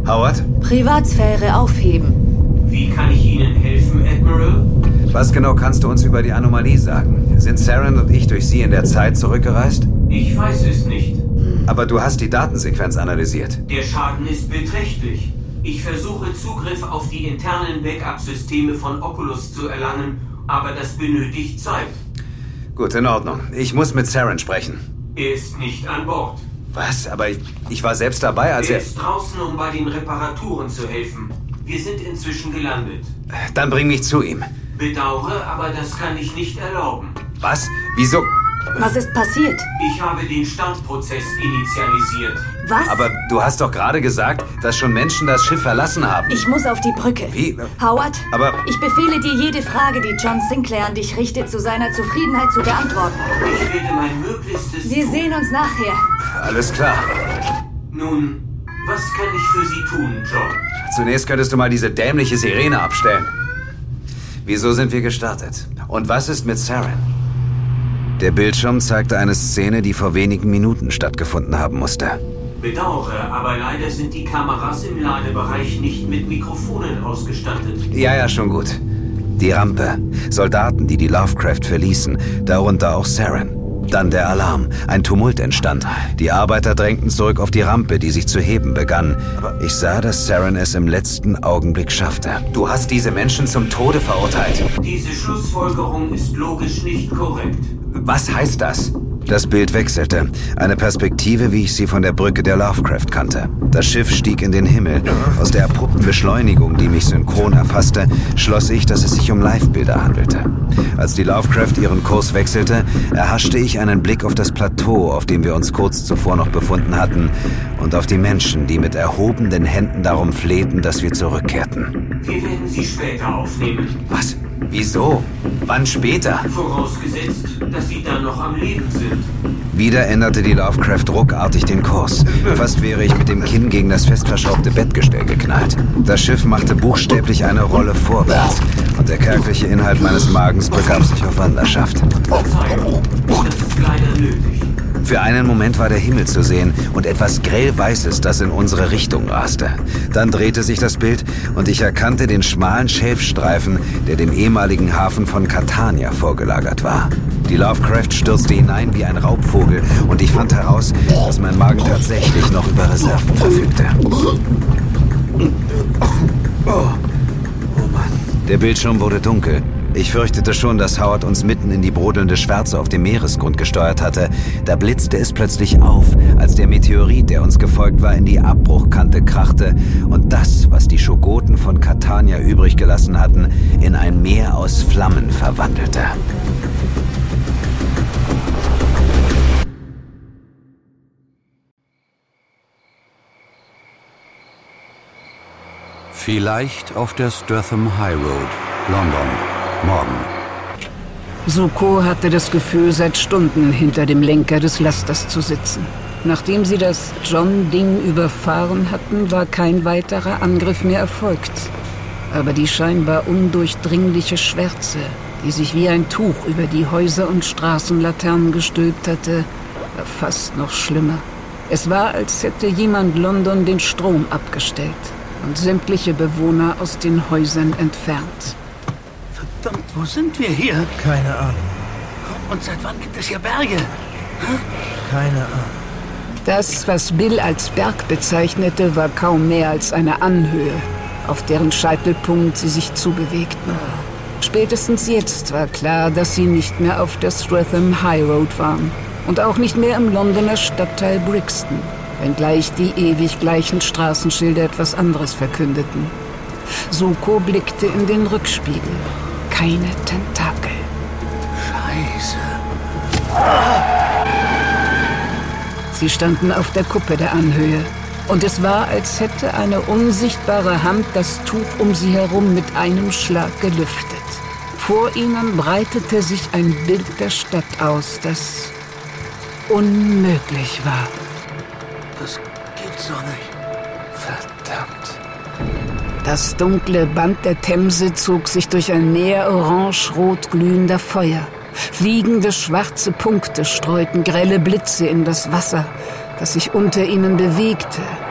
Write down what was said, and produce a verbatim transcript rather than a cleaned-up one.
Howard? Privatsphäre aufheben. Wie kann ich Ihnen helfen, Admiral? Was genau kannst du uns über die Anomalie sagen? Sind Saren und ich durch sie in der Zeit zurückgereist? Ich weiß es nicht. Aber du hast die Datensequenz analysiert. Der Schaden ist beträchtlich. Ich versuche Zugriff auf die internen Backup-Systeme von Oculus zu erlangen, aber das benötigt Zeit. Gut, in Ordnung. Ich muss mit Saren sprechen. Er ist nicht an Bord. Was? Aber ich, ich war selbst dabei, als er... er... Er ist draußen, um bei den Reparaturen zu helfen. Wir sind inzwischen gelandet. Dann bring mich zu ihm. Bedauere, aber das kann ich nicht erlauben. Was? Wieso? Was ist passiert? Ich habe den Startprozess initialisiert. Was? Aber du hast doch gerade gesagt, dass schon Menschen das Schiff verlassen haben. Ich muss auf die Brücke. Wie? Howard, aber ich befehle dir, jede Frage, die John Sinclair an dich richtet, zu seiner Zufriedenheit zu beantworten. Ich werde mein Möglichstes Wir tun. sehen uns nachher. Alles klar. Nun, was kann ich für Sie tun, John? Zunächst könntest du mal diese dämliche Sirene abstellen. Wieso sind wir gestartet? Und was ist mit Saren? Der Bildschirm zeigte eine Szene, die vor wenigen Minuten stattgefunden haben musste. Bedauere, aber leider sind die Kameras im Ladebereich nicht mit Mikrofonen ausgestattet. Ja, ja, schon gut. Die Rampe. Soldaten, die die Lovecraft verließen, darunter auch Saren. Dann der Alarm. Ein Tumult entstand. Die Arbeiter drängten zurück auf die Rampe, die sich zu heben begann. Aber ich sah, dass Saren es im letzten Augenblick schaffte. Du hast diese Menschen zum Tode verurteilt. Diese Schlussfolgerung ist logisch nicht korrekt. Was heißt das? Das Bild wechselte. Eine Perspektive, wie ich sie von der Brücke der Lovecraft kannte. Das Schiff stieg in den Himmel. Aus der abrupten Beschleunigung, die mich synchron erfasste, schloss ich, dass es sich um Livebilder handelte. Als die Lovecraft ihren Kurs wechselte, erhaschte ich einen Blick auf das Plateau, auf dem wir uns kurz zuvor noch befunden hatten, und auf die Menschen, die mit erhobenen Händen darum flehten, dass wir zurückkehrten. Wir werden sie später aufnehmen. Was? Wieso? Wann später? Vorausgesetzt, dass sie dann noch am Leben sind. Wieder änderte die Lovecraft ruckartig den Kurs. Fast wäre ich mit dem Kinn gegen das festverschraubte Bettgestell geknallt. Das Schiff machte buchstäblich eine Rolle vorwärts und der kärgliche Inhalt meines Magens begab sich auf Wanderschaft. Verzeihung, das ist leider nötig. Für einen Moment war der Himmel zu sehen und etwas grellweißes, das in unsere Richtung raste. Dann drehte sich das Bild und ich erkannte den schmalen Schilfstreifen, der dem ehemaligen Hafen von Catania vorgelagert war. Die Lovecraft stürzte hinein wie ein Raubvogel und ich fand heraus, dass mein Magen tatsächlich noch über Reserven verfügte. Oh, oh Mann. Der Bildschirm wurde dunkel. Ich fürchtete schon, dass Howard uns mitten in die brodelnde Schwärze auf dem Meeresgrund gesteuert hatte. Da blitzte es plötzlich auf, als der Meteorit, der uns gefolgt war, in die Abbruchkante krachte und das, was die Shogoten von Catania übrig gelassen hatten, in ein Meer aus Flammen verwandelte. Vielleicht auf der Streatham High Road, London. Morgen. Suko hatte das Gefühl, seit Stunden hinter dem Lenker des Lasters zu sitzen. Nachdem sie das John-Ding überfahren hatten, war kein weiterer Angriff mehr erfolgt. Aber die scheinbar undurchdringliche Schwärze, die sich wie ein Tuch über die Häuser und Straßenlaternen gestülpt hatte, war fast noch schlimmer. Es war, als hätte jemand London den Strom abgestellt und sämtliche Bewohner aus den Häusern entfernt. Verdammt, wo sind wir hier? Keine Ahnung. Und seit wann gibt es hier Berge? Hä? Keine Ahnung. Das, was Bill als Berg bezeichnete, war kaum mehr als eine Anhöhe, auf deren Scheitelpunkt sie sich zubewegten. Spätestens jetzt war klar, dass sie nicht mehr auf der Streatham High Road waren und auch nicht mehr im Londoner Stadtteil Brixton, wenngleich die ewig gleichen Straßenschilder etwas anderes verkündeten. Suko blickte in den Rückspiegel. Keine Tentakel. Scheiße. Sie standen auf der Kuppe der Anhöhe. Und es war, als hätte eine unsichtbare Hand das Tuch um sie herum mit einem Schlag gelüftet. Vor ihnen breitete sich ein Bild der Stadt aus, das unmöglich war. Das gibt's doch nicht. Verdammt. Das dunkle Band der Themse zog sich durch ein Meer orange-rot glühender Feuer. Fliegende schwarze Punkte streuten grelle Blitze in das Wasser, das sich unter ihnen bewegte